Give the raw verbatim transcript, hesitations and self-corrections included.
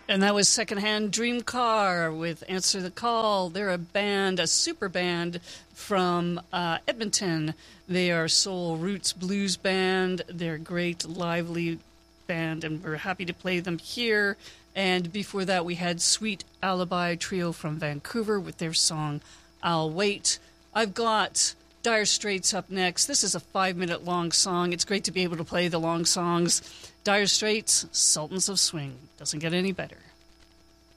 And that was Secondhand Dream Car with Answer the Call. They're a band, a super band from uh, Edmonton. They are soul roots blues band. They're a great, lively band, and we're happy to play them here. And before that, we had Sweet Alibi Trio from Vancouver with their song, I'll Wait. I've got Dire Straits up next. This is a five-minute long song. It's great to be able to play the long songs. Dire Straits, Sultans of Swing. Doesn't get any better.